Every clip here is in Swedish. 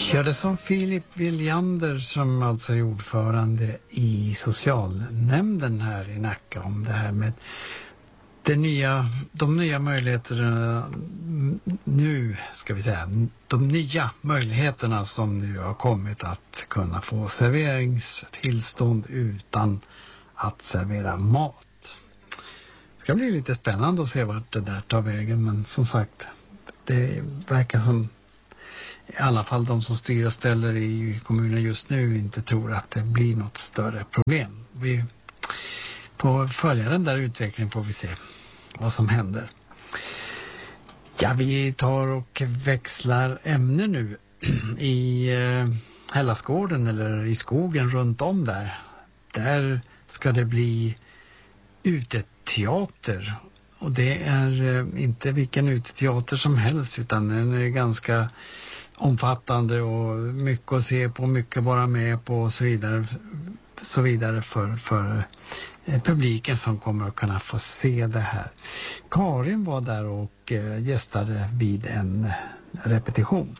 Ja, det som Filip Viljander, som alltså är ordförande i socialnämnden här i Nacka, om det här med de nya möjligheterna nu, ska vi säga, de nya möjligheterna som nu har kommit att kunna få serveringstillstånd utan att servera mat. Det ska bli lite spännande att se vart det där tar vägen, men som sagt, det verkar som i alla fall de som styr och ställer i kommunen just nu inte tror att det blir något större problem. Vi får följa den där utvecklingen, får vi se vad som händer. Ja, vi tar och växlar ämne nu i Hellasgården, eller i skogen runt om där. Där ska det bli uteteater. Och det är inte vilken uteteater som helst, utan den är ganska omfattande och mycket att se på, mycket att vara med på och så vidare för publiken som kommer att kunna få se det här. Karin var där och gästade vid en repetition.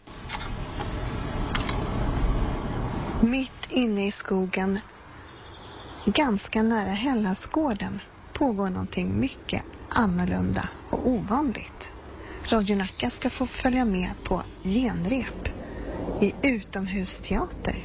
Mitt inne i skogen, ganska nära Hellasgården, pågår någonting mycket annorlunda och ovanligt. Radio Nacka ska få följa med på genrep i utomhusteater.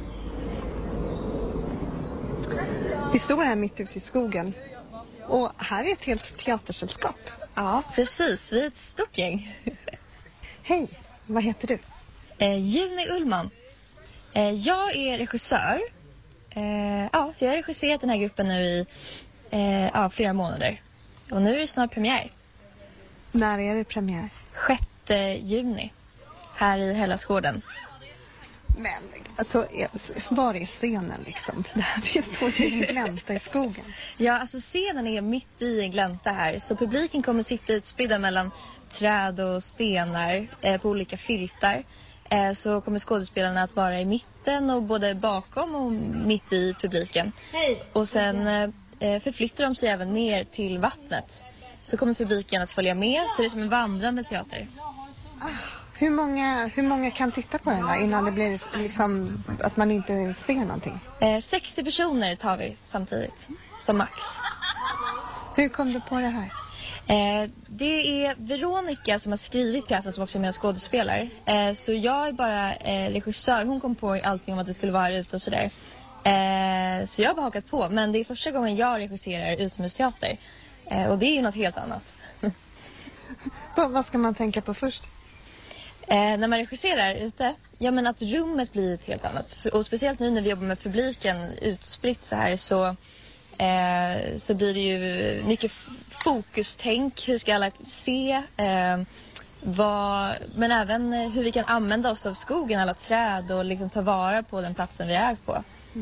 Vi står här mitt ute i skogen och här är ett helt teatersällskap. Ja, precis. Vi är ett stort gäng. Hej, vad heter du? Juni Ullman. Jag är regissör. Så jag har regisserat den här gruppen nu i flera månader. Och nu är det snart premiär. När är det premiär? 6 juni. Här i Hellasgården. Men alltså, var är scenen liksom? Det här står i en glänta i skogen. Ja, alltså scenen är mitt i en glänta här. Så publiken kommer sitta utspridda mellan träd och stenar på olika filtar. Så kommer skådespelarna att vara i mitten och både bakom och mitt i publiken. Hej. Och sen förflyttar de sig även ner till vattnet. Så kommer publiken att följa med, så det är som en vandrande teater. Hur många kan titta på den här innan det blir liksom att man inte ser någonting? 60 personer tar vi samtidigt, som max. Hur kom du på det här? Det är Veronica som har skrivit pjäsen som också är med och skådespelar. Så jag är bara regissör. Hon kom på allting om att det skulle vara här ute och sådär. Så jag har bara hakat på. Men det är första gången jag regisserar utomhusteater. Och det är ju något helt annat. Vad ska man tänka på först? När man regisserar ute, ja, men att rummet blir ett helt annat. Och speciellt nu när vi jobbar med publiken utspritt så här så blir det ju mycket fokustänk. Hur ska alla se? Men även hur vi kan använda oss av skogen, alla träd och liksom ta vara på den platsen vi är på.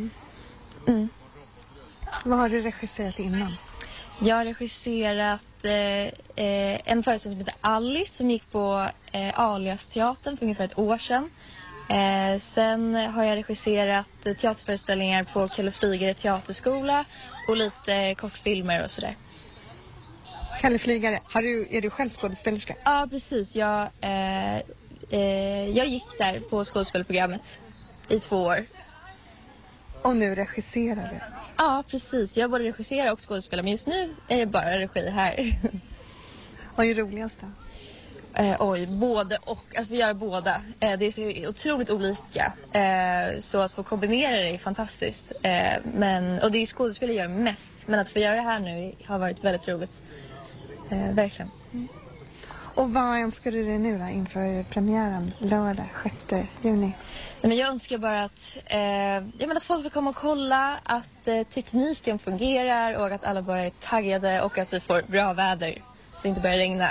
Vad har du regisserat innan? Jag har regisserat en föreställning som heter Alice som gick på Alias-teatern för ungefär ett år sedan. Sen har jag regisserat teaterföreställningar på Kalle Flygare teaterskola och lite kortfilmer och sådär. Kalle Flygare, är du själv skådespelerska? Ja, precis. Jag gick där på skådespelarprogrammet i 2 år. Och nu regisserar du? Ja, precis. Jag både regisserar och skådespelar, men just nu är det bara regi här. Vad är roligast då? Både och. Att vi gör båda. Det är så otroligt olika. Så att få kombinera det är fantastiskt. Och det är skådespel jag gör mest. Men att få göra det här nu har varit väldigt roligt. Verkligen. Och vad önskar du dig nu då inför premiären lördag 6 juni? Men jag önskar bara att folk vill komma och kolla, att tekniken fungerar och att alla bara är taggade och att vi får bra väder så det inte börjar regna.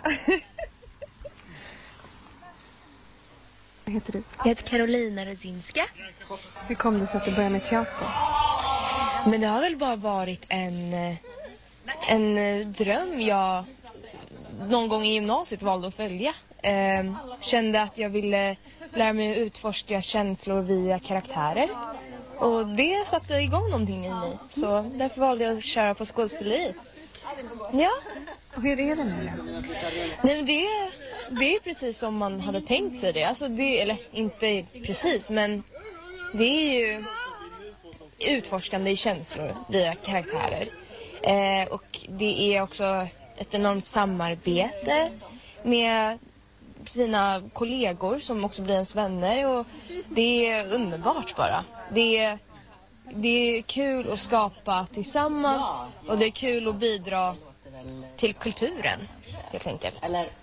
Vad heter du? Jag heter Karolina Rezinska. Hur kom det sig att du började med teater? Men det har väl bara varit en dröm jag någon gång i gymnasiet valde att följa. Kände att jag ville lära mig att utforska känslor via karaktärer. Och det satte igång någonting i mig. Så därför valde jag att köra på skådespeleri. Ja. Och hur är det nu då? Nej, men det är det är precis som man hade tänkt sig det. Alltså eller inte precis, men det är ju utforskande i känslor via karaktärer. Och det är också ett enormt samarbete med sina kollegor som också blir ens vänner. Och det är underbart bara. Det är kul att skapa tillsammans och det är kul att bidra till kulturen, helt enkelt.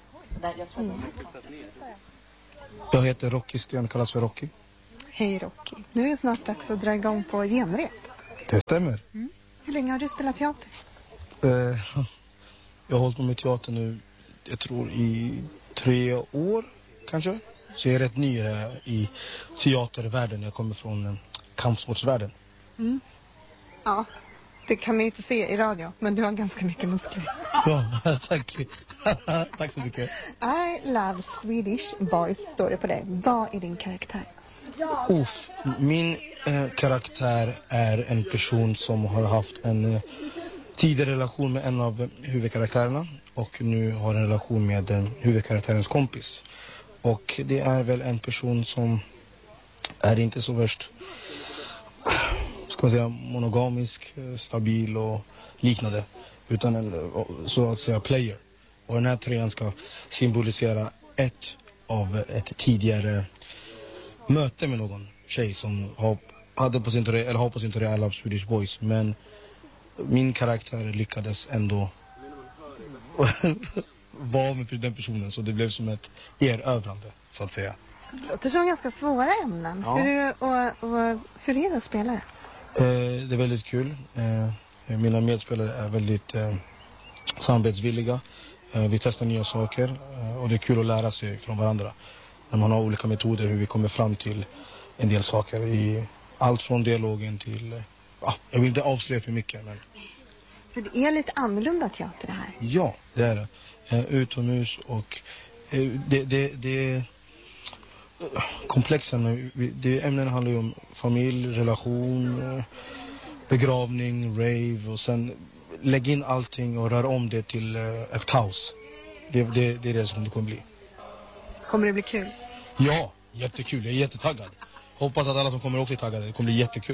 Jag heter Rocky Sten, kallas för Rocky. Hej Rocky. Nu är det snart dags att dra igång på genrep. Det stämmer. Hur länge har du spelat teater? Jag har hållit på med teater nu, jag tror i 3 år kanske. Så jag är rätt ny i teatervärlden. Jag kommer från kampsportsvärlden. Ja, det kan man inte se i radio, men du har ganska mycket muskler. Ja, tack. Tack så mycket. I love Swedish boys, står det på dig. Vad är din karaktär? Min karaktär är en person som har haft en tidigare relation med en av huvudkaraktärerna och nu har en relation med huvudkaraktärens kompis. Och det är väl en person som är inte så värst, ska man säga, monogamisk, stabil och liknande, utan en så att säga player. Och den här tröjan ska symbolisera ett tidigare möte med någon tjej som har på sin tröja I love Swedish boys, men min karaktär lyckades ändå vara med den personen, så det blev som ett erövrande, så att säga. Det låter som ganska svåra ämnen. Ja. Hur är det att spela det? Det är väldigt kul. Mina medspelare är väldigt samarbetsvilliga. Vi testar nya saker och det är kul att lära sig från varandra. När man har olika metoder hur vi kommer fram till en del saker. I allt från dialogen till... jag vill inte avslöja för mycket. Men... För det är lite annorlunda teater det här. Ja, det är det. Utomhus och det komplexa. Ämnen handlar ju om familj, relation, begravning, rave och sen lägg in allting och rör om det till ett kaos. Det är det som det kommer bli. Kommer det bli kul? Ja, jättekul. Jag är jättetaggad. Hoppas att alla som kommer också är taggade. Det kommer bli jättekul.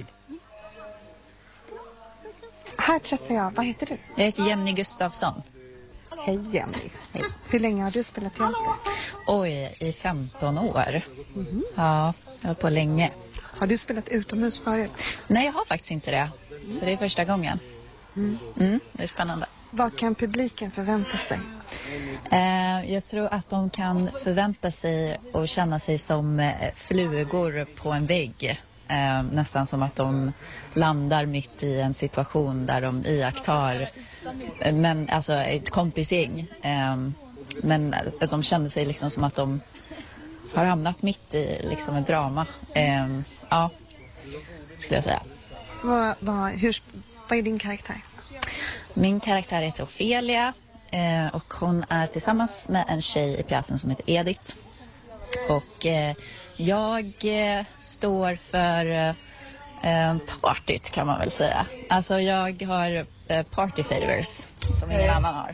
Här träffar jag. Vad heter du? Jag heter Jenny Gustafsson. Hej Jenny. Hej. Hur länge har du spelat teater? Oj, i 15 år. Ja, jag har på länge. Har du spelat utomhus förut? Nej, jag har faktiskt inte det. Så det är första gången. Det är spännande. Vad kan publiken förvänta sig? Jag tror att de kan förvänta sig och känna sig som flugor på en vägg. Nästan som att de landar mitt i en situation där de iakttar alltså ett kompisgäng. Men att de känner sig liksom som att de har hamnat mitt i liksom ett drama. Ja, skulle jag säga. Vad är din karaktär? Min karaktär heter Ofelia och hon är tillsammans med en tjej i pjäsen som heter Edith. Och jag står för partyt, kan man väl säga. Alltså jag har party favors som ingen annan har.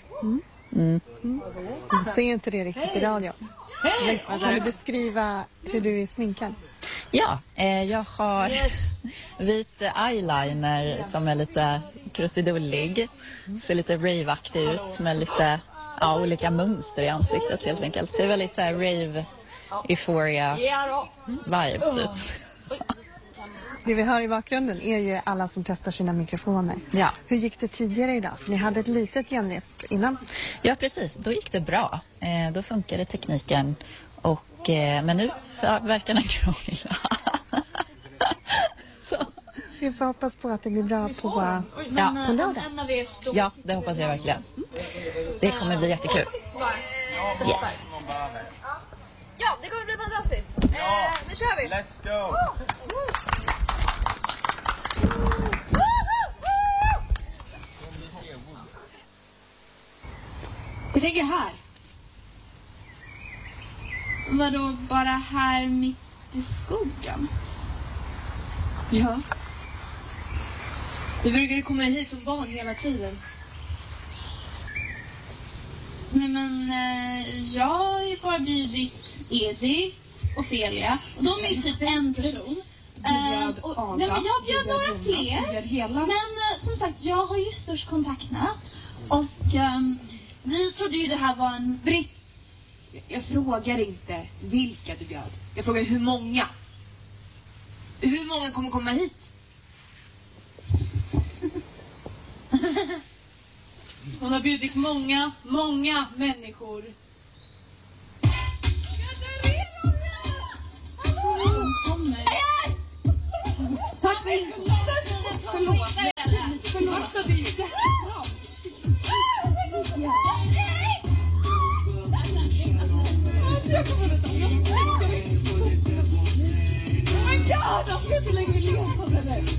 Jag ser inte det riktigt i radio. Kan du beskriva hur du är sminkad? Ja, jag har vit eyeliner som är lite krusidullig. Ser lite rave-aktig ut med lite olika mönster i ansiktet helt enkelt. Ser väldigt så här rave euphoria vibes ut. Det vi hör i bakgrunden är ju alla som testar sina mikrofoner. Ja. Hur gick det tidigare idag? För ni hade ett litet genrep innan. Ja, precis. Då gick det bra. Då funkade tekniken. Men nu verkar den krångla. Så. Vi får hoppas på att det blir bra på lördag. Ja, det hoppas jag verkligen. Det kommer bli jättekul. Yes. Ja, det kommer bli fantastiskt. Nu kör vi. Let's go! Jag tänker här. Vadå, bara här mitt i skogen? Ja. Vi brukade komma hit som barn hela tiden. Nej men jag har ju bara bjudit Edith och Felia. Och de är ju typ en person. Nej, men jag bjöd några fler. Men som sagt, jag har ju störst kontaktnät. Och vi trodde ju det här var en britt. Jag frågar inte vilka du bjöd. Jag frågar hur många. Hur många kommer komma hit? Hon har bjudit många människor. Tack för info. Förlåt. Det är ju jättebra. Men ja, de ska inte lägga ner på det där.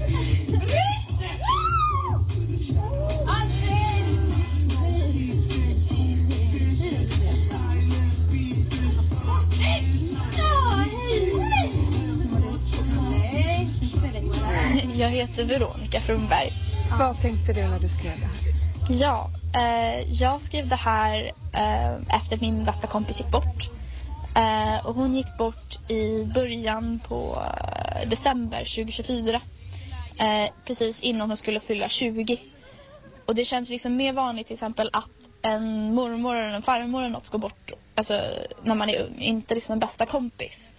Jag heter Veronica Frumberg. Vad tänkte du när du skrev det här? Ja, jag skrev det här efter min bästa kompis gick bort. Och hon gick bort i början på december 2024. Precis innan hon skulle fylla 20. Och det känns liksom mer vanligt till exempel att en mormor eller en farmor eller något ska bort. Alltså när man är ung, inte liksom en bästa kompis.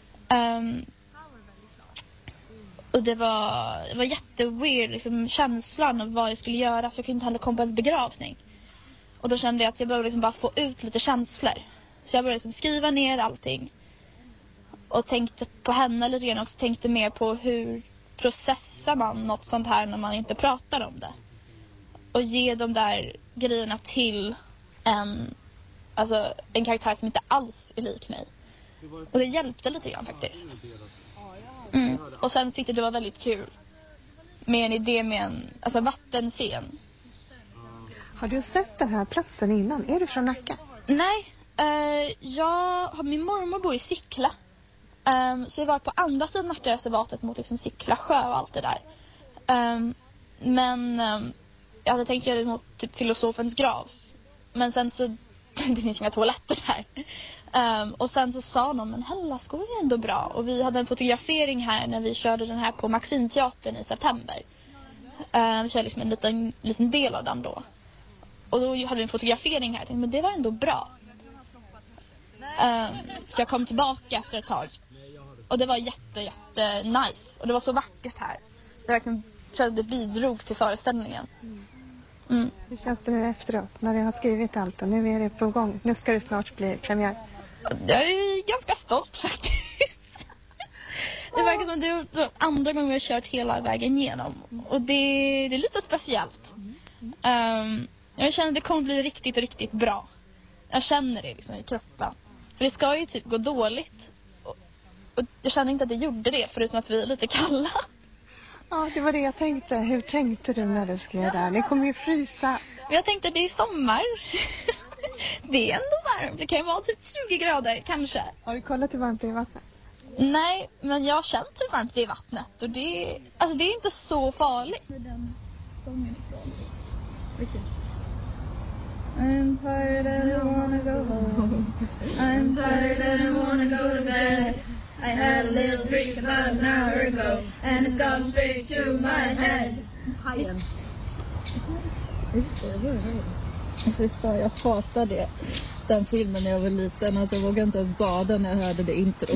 Och det var jätteweird liksom, känslan av vad jag skulle göra. För jag kunde inte handla kompens begravning. Och då kände jag att jag behövde liksom bara få ut lite känslor. Så jag började liksom skriva ner allting. Och tänkte på henne lite grann också. Tänkte mer på hur processar man något sånt här när man inte pratar om det. Och ge de där grejerna till en karaktär som inte alls är lik mig. Och det hjälpte lite grann faktiskt. Och sen tyckte det var väldigt kul med en idé med en vattenscen. Har du sett den här platsen innan? Är du från Nacka? Nej, min mormor bor i Sickla. Så jag var på andra sidan Nackareservatet mot liksom Sickla sjö och allt det där. Men jag hade tänkt göra det mot typ filosofens grav. Men sen så det finns inga toaletter där. Och sen så sa någon, men Hällaskog är ändå bra. Och vi hade en fotografering här när vi körde den här på Maximteatern i september. Vi körde liksom en liten del av den då. Och då hade vi en fotografering här. Jag tänkte, men det var ändå bra. Så jag kom tillbaka efter ett tag. Och det var jätte nice. Och det var så vackert här. Det verkligen bidrog till föreställningen. Hur känns det nu efteråt när du har skrivit allt och nu är det på gång? Nu ska det snart bli premiär. Jag är ganska stolt faktiskt. Det verkar som det är andra gången jag har kört hela vägen igenom. Och det är lite speciellt. Jag känner att det kommer bli riktigt bra. Jag känner det liksom i kroppen. För det ska ju typ gå dåligt. Och jag känner inte att det gjorde det förutom att vi är lite kalla. Ja, det var det jag tänkte. Hur tänkte du när du skrev där? Ni kommer ju frysa. Jag tänkte att det är sommar. Det är ändå varmt. Det kan ju vara typ 20 grader kanske. Har du kollat hur varmt det är i vattnet? Nej, men jag har känt hur varmt det är i vattnet. Och det är inte så farligt. Den sången ifrån. Vilken? I'm tired and I wanna go home. I'm tired and I wanna go to bed. I had a little drink about an hour ago and it's gone straight to my head. Hajen. Just det, jag hatar det. Den filmen när jag var liten, att jag vågade inte ens bada när jag hörde det intro.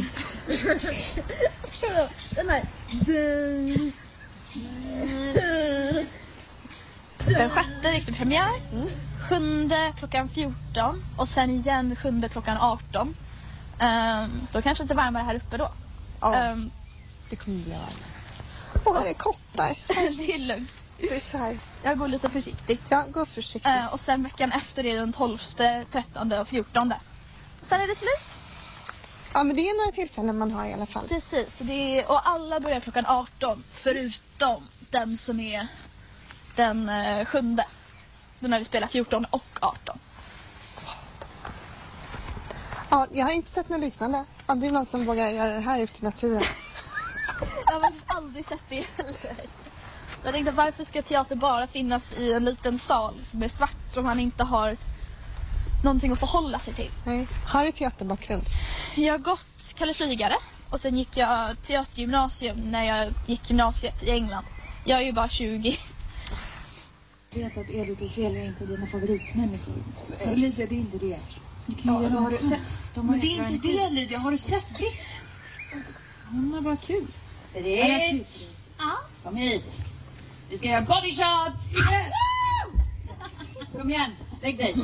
Den här. Den sjätte riktig premiär. 7:e klockan 14 och sen igen 7:e klockan 18. Då kanske lite varmare här uppe då. Ja, det kommer bli varmare. Det är kottar. Det är lugnt. Det är så här. Jag går lite försiktigt. Ja, gå försiktigt. Och sen veckan efter är den 12:e, 13:e och 14:e. Sen är det slut. Ja, men det är några tillfällen man har i alla fall. Precis, och alla börjar klockan 18 förutom den som är den 7:e. Då när vi spelar 14 och 18. Ja, jag har inte sett något liknande. Aldrig någon som vågar göra det här ute i naturen. Jag har aldrig sett det heller. Jag tänkte, varför ska teater bara finnas i en liten sal som är svart om man inte har någonting att förhålla sig till. Nej. Har du teaterbakgrund? Jag har gått Kalle Flygare och sen gick jag teatergymnasium när jag gick gymnasiet i England. Jag är ju bara 20. Jag vet att Edith och Celia är inte dina favoritmänniskor. Lydia, det är inte det. Har du sett? Men det är inte det, Lydia. Har du sett Britt? Hon har bara kul. Britt! Ja? Kom hit. Vi ska göra body shots! Kom igen. Lägg dig.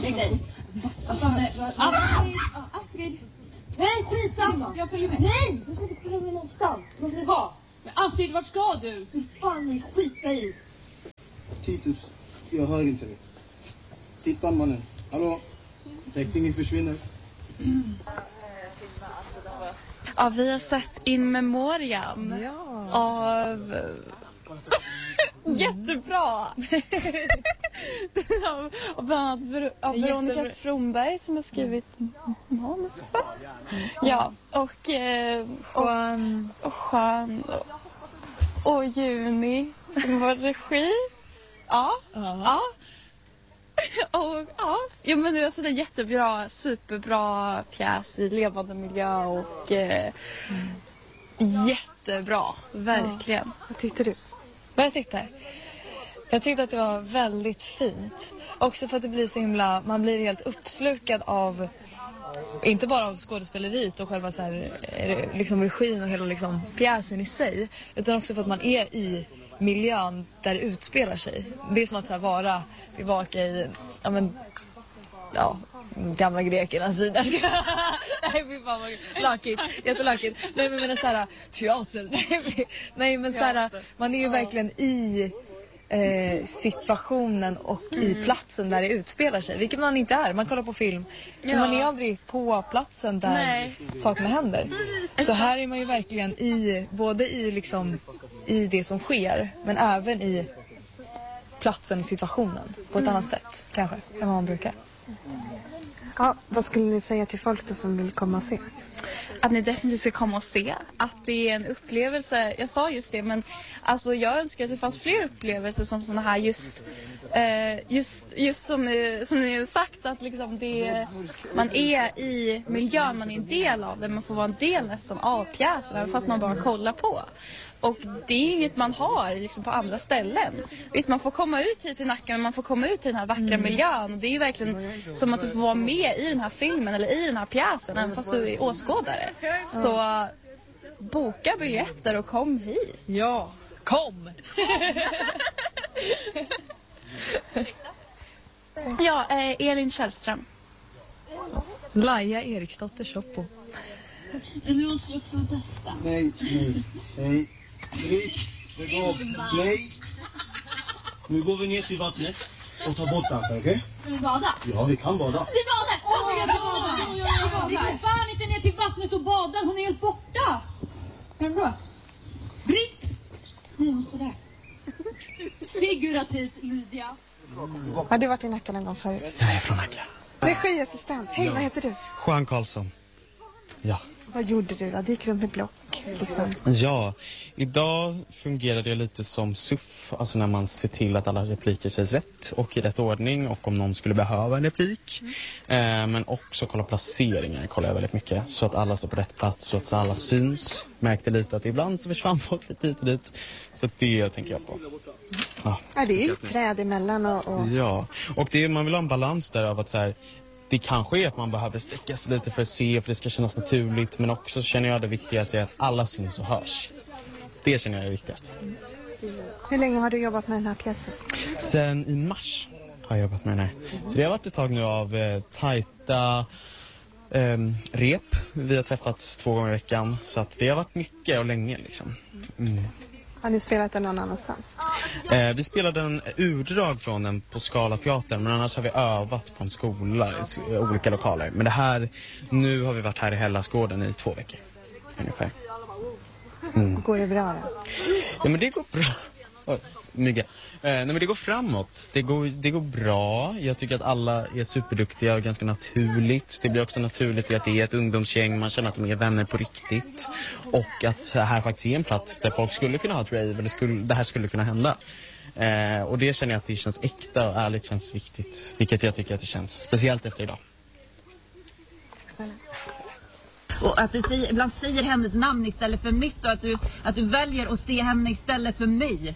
Astrid. Nej, skitsamma. Jag följer med. Nej, du ska inte följa med någonstans. Låt mig vara. Men Astrid, vart ska du? Så fan ni skita i. Titus, jag hör inte det. Titta mannen. Hallå? Täckningen försvinner. Ja, vi har sett In Memoriam av... Jättebra! Och bland annat av Veronica Fromberg som har skrivit manus. Ja, och Juan och Juni var regi. Ja. Och ja, men det är alltså en jättebra, superbra pjäs i levande miljö och jättebra, verkligen. Vad tyckte du? Vad jag tyckte? Jag tyckte att det var väldigt fint. Också för att det blir så himla, man blir helt uppslukad av, inte bara av skådespeleriet och själva så här, liksom regin och hela liksom pjäsen i sig, utan också för att man är i miljön där det utspelar sig. Det är som att så här, vara tillbaka i, gamla grekernas sida. Nej, fy fan vad lakigt. Jättelakigt. Nej, men menar så här, teater. Nej, men så här, man är ju verkligen i situationen och i platsen där det utspelar sig. Vilket man inte är. Man kollar på film. Men man är aldrig på platsen där sakerna händer. Så här är man ju verkligen i, både i liksom i det som sker, men även i platsen i situationen på ett annat sätt kanske än vad man brukar. Ja, vad skulle ni säga till folk då som vill komma och se? Att ni definitivt ska komma och se. Att det är en upplevelse. Jag sa just det, men alltså jag önskar att det fanns fler upplevelser som såna här just som ni har sagt, att liksom man är i miljön, man är en del av det, man får vara en del nästan av pjäsen fast man bara kollar på. Och det är inget man har liksom på andra ställen. Visst, man får komma ut hit till Nacka, men man får komma ut till den här vackra miljön. Och det är verkligen som att du får vara med i den här filmen eller i den här pjäsen, även fast du är åskådare. Så boka biljetter och kom hit. Ja, kom! Ja, Elin Källström. Laia Eriksdotter Shoppo. Du måste också vara bästa. Nej. Lägg av. Nej. Nu går vi ner till vattnet och tar bort allt, okej? Ska vi bada? Ja, vi kan bada. Vi badar! Vi går fan inte ner till vattnet och badar. Hon är helt borta. Är det bra? Britt! Ni måste där. Figurativt, Lydia. Har du varit i Nacka någon gång förut? Jag är från Nacka. Regiassistent. Hej, vad heter du? Juan Karlsson. Ja. Vad gjorde du då? Du gick runt med block, liksom. Ja, idag fungerade jag lite som SUF, alltså när man ser till att alla repliker sägs rätt och i rätt ordning, och om någon skulle behöva en replik. Men också kolla placeringar kollar jag väldigt mycket, så att alla står på rätt plats, så att alla syns. Märkte lite att ibland så försvann folk lite hit och dit, så det tänker jag på. Ja, det är ju träd emellan och... Ja, och det, man vill ha en balans där av att så här, det kanske är att man behöver sträcka sig lite för att se, för det ska kännas naturligt. Men också känner jag det viktigaste är att alla syns och hörs. Det känner jag är viktigast. Hur länge har du jobbat med den här pjäsen? Sen i mars har jag jobbat med den här. Så det har varit ett tag nu av tajta rep. Vi har träffats 2 gånger i veckan. Så att det har varit mycket och länge liksom. Har ni spelat den någon annanstans? Vi spelade en urdrag från den på Skala teatern, men annars har vi övat på en skola i olika lokaler. Men det här, nu har vi varit här i Hellasgården i 2 veckor ungefär. Går det bra då? Ja, men det går bra. Oj, mygga. Nej, men det går framåt. Det går bra. Jag tycker att alla är superduktiga och ganska naturligt. Det blir också naturligt i att det är ett ungdomsgäng. Man känner att de är vänner på riktigt. Och att det här faktiskt är en plats där folk skulle kunna ha ett rave. Eller det här skulle kunna hända. Och det känner jag att det känns äkta och ärligt, känns viktigt. Vilket jag tycker att det känns. Speciellt efter idag. Och att du ibland säger hennes namn istället för mitt och att du väljer att se henne istället för mig.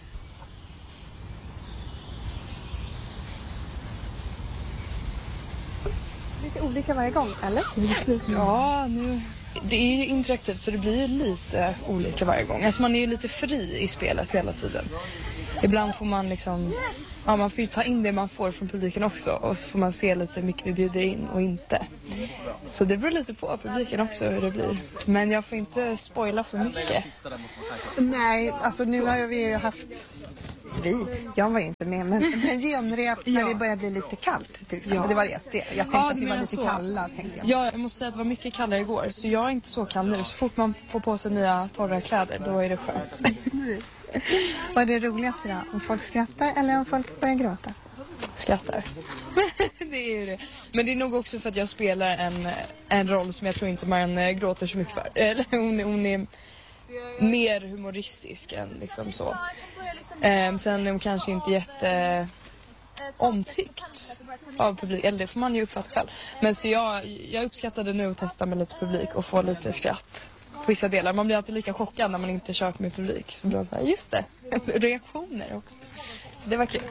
Lite olika varje gång, eller? Ja, det är ju interaktivt så det blir lite olika varje gång. Alltså man är ju lite fri i spelet hela tiden. Ibland får man liksom, man får ju ta in det man får från publiken också. Och så får man se lite hur mycket vi bjuder in och inte. Så det beror lite på publiken också hur det blir. Men jag får inte spoila för mycket. Nej, alltså nu har vi ju haft... Jag var inte med, men genrep när det började bli lite kallt till exempel. Ja. Det var det. Jag tänkte att det var lite kalla, tänkte jag. Ja, jag måste säga att det var mycket kallare igår. Så jag är inte så kall nu. Så fort man får på sig nya torra kläder, då är det skönt. Vad är det roligaste då? Om folk skrattar eller om folk börjar gråta? Skrattar. Det är det. Men det är nog också för att jag spelar en roll som jag tror inte man gråter så mycket för. Eller hon är mer humoristisk än liksom så. Sen är hon kanske inte jätte omtyckt av publik, eller det får man ju uppfatta själv. Men så jag uppskattade nu att testa med lite publik och få lite skratt på vissa delar. Man blir alltid lika chockad när man inte kört med publik. Så då var just det, reaktioner också. Så det var kul.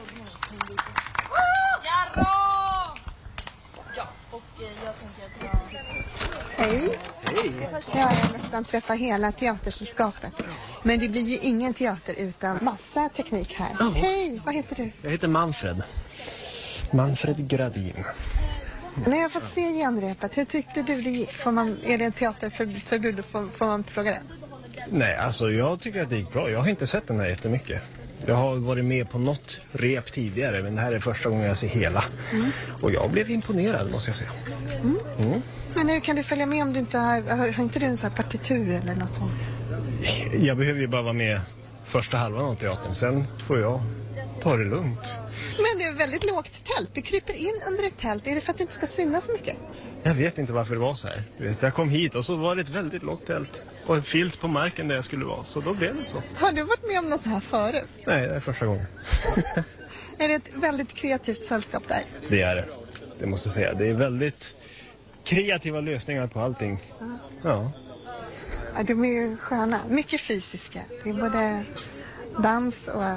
Hej. Jag har nästan träffat hela teatersällskapet. Men det blir ju ingen teater utan massa teknik här. Oh. Hej, vad heter du? Jag heter Manfred. Manfred Gradin. När jag får se genrepet, hur tyckte du det gick? Är det en teaterförbud? Får man fråga det? Nej, alltså jag tycker att det gick bra. Jag har inte sett den här jättemycket. Jag har varit med på något rep tidigare, men det här är första gången jag ser hela. Och jag blev imponerad, måste jag säga. Men hur kan du följa med om du inte har inte du en sån här partitur eller något sånt? Jag behöver ju bara vara med första halvan av teatern. Sen får jag ta det lugnt. Men det är ett väldigt lågt tält. Du kryper in under ett tält. Är det för att du inte ska synas så mycket? Jag vet inte varför det var så här. Jag kom hit och så var det ett väldigt lågt tält. Och en filt på marken där jag skulle vara. Så då blev det så. Har du varit med om något så här förut? Nej, det är första gången. Är det ett väldigt kreativt sällskap där? Det är det. Det måste jag säga. Det är väldigt kreativa lösningar på allting. Ja. Ja, de är ju sköna. Mycket fysiska. Det är både dans och...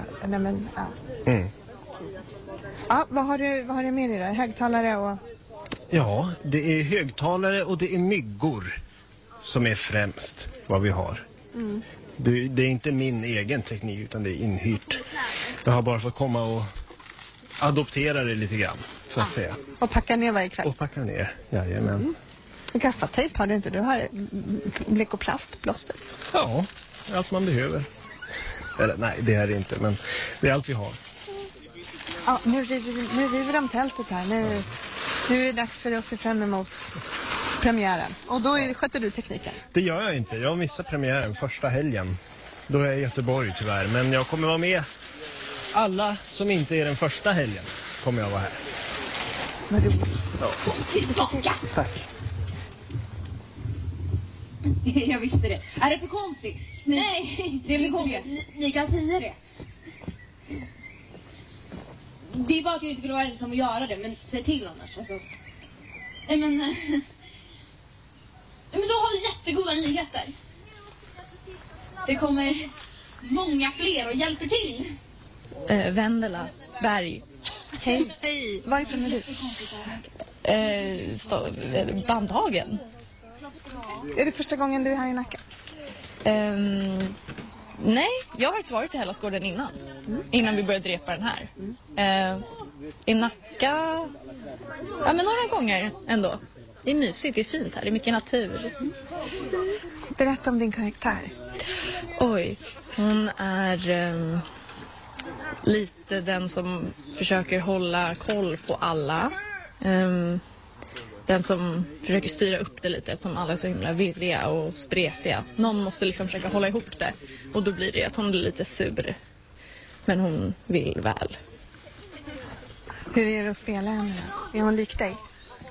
Ja, vad har du med dig där? Högtalare och... Ja, det är högtalare och det är myggor som är främst vad vi har. Det är inte min egen teknik utan det är inhyrt. Jag har bara fått komma och adoptera det lite grann, så att säga. Och packa ner varje kväll? Och packa ner, jajamän. Gaffatejp har du inte? Du har bläck och plast, plåster. Ja, allt man behöver. Eller nej, det är det inte, men det är allt vi har. Ja, nu river de tältet här. Nu är det dags för oss att se fram emot premiären. Och då sköter du tekniken? Det gör jag inte. Jag missar premiären första helgen. Då är jag i Göteborg tyvärr. Men jag kommer vara med. Alla som inte är den första helgen kommer jag vara här. Vad roligt. Tillbaka! Tack. Jag visste det. Är det för konstigt? Nej, det är för konstigt. Ni kan säga det. Det är bara att jag inte vill vara ensam och göra det, men säg till annars. Alltså. Men då har vi jättegoda nyheter. Det kommer många fler och hjälper till. Vendela Berg. Hej. Hej. Varifrån är du? Bandhagen. Är det första gången du är här i Nacka? Nej, jag har faktiskt varit i Hällaskården innan vi började repa den här. I Nacka, ja men några gånger ändå. Det är mysigt, det är fint här, det är mycket natur. Berätta om din karaktär. Oj, hon är lite den som försöker hålla koll på alla. Den som försöker styra upp det lite eftersom alla är så himla virriga och spretiga. Någon måste liksom försöka hålla ihop det. Och då blir det att hon blir lite sur. Men hon vill väl. Hur är det att spela henne? Är hon lik dig?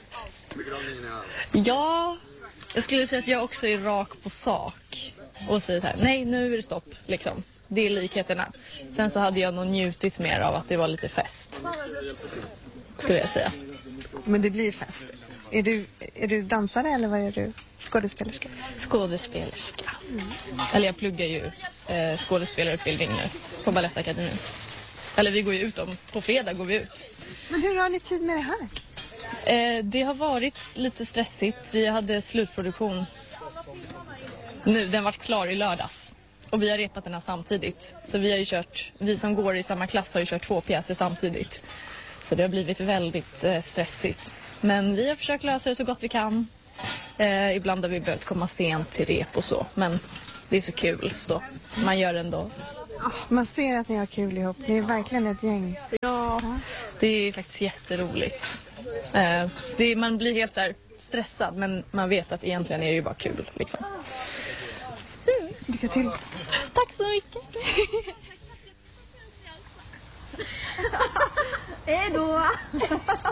Ja, jag skulle säga att jag också är rak på sak. Och säger så här, nej nu är det stopp liksom. Det är likheterna. Sen så hade jag nog njutit mer av att det var lite fest. Skulle jag säga. Men det blir fest. Är du dansare eller vad är du? Skådespelerska? Skådespelerska. Eller jag pluggar ju skådespelarutbildning nu på Balettakademin. Eller vi går ju ut på fredag går vi ut. Men hur har ni tid med det här? Det har varit lite stressigt. Vi hade slutproduktion nu. Den var klar i lördags. Och vi har repat den här samtidigt. Så vi som går i samma klass har ju kört 2 pjäser samtidigt. Så det har blivit väldigt stressigt. Men vi har försökt lösa det så gott vi kan. Ibland har vi behövt komma sent till rep och så. Men det är så kul så man gör ändå. Man ser att ni har kul ihop. Det är verkligen ett gäng. Ja, det är faktiskt jätteroligt. Man blir helt så här stressad men man vet att egentligen är det ju bara kul. Liksom. Lycka till. Tack så mycket. Hej då.